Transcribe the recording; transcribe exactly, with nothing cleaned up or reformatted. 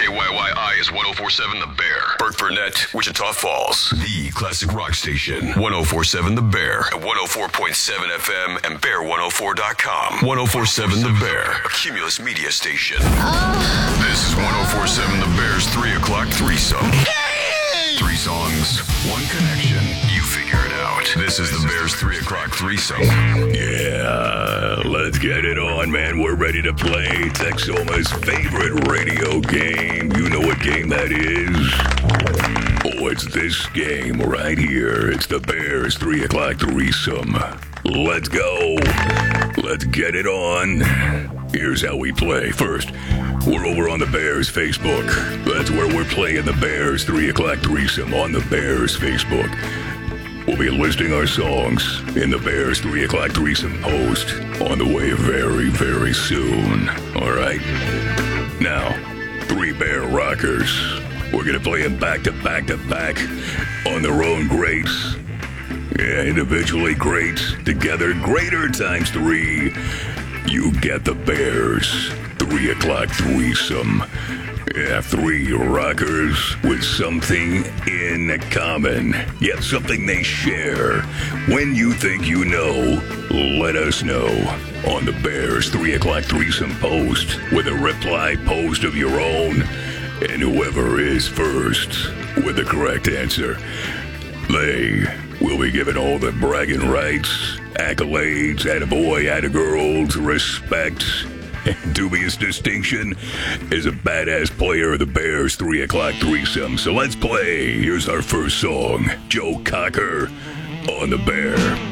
K Y Y I is one oh four point seven The Bear. Burt Burnett, Wichita Falls. The classic rock station. one oh four point seven The Bear. At one oh four point seven F M and bear one oh four dot com. one oh four point seven The Bear. A Cumulus media station. Oh. This is one oh four point seven The Bear's three o'clock threesome. Three songs, one connection. You figure it out. This is The Bear's three o'clock threesome. Yeah, let's get it on, man. We're ready to play Texoma's favorite radio game. You know what game that is? Oh, it's this game right here. It's The Bear's three o'clock threesome. Let's go. Let's get it on. Here's how we play. First, we're over on the Bears Facebook. That's where we're playing the Bears three o'clock threesome on the Bears Facebook. We'll be listing our songs in the Bears three o'clock threesome post on the way very, very soon. All right? Now, three Bear rockers. We're going to play them back to back to back on their own greats. Yeah, individually great, together greater times three. You get the Bears three o'clock threesome. Yeah, three rockers with something in common, yet something they share. When you think you know, let us know on the Bears three o'clock threesome post with a reply post of your own. And whoever is first with the correct answer, they will be given all the bragging rights, accolades, attaboy, attagirls, respect, and dubious distinction as a badass player of the Bears three o'clock threesome. So let's play. Here's our first song, Joe Cocker on the Bear.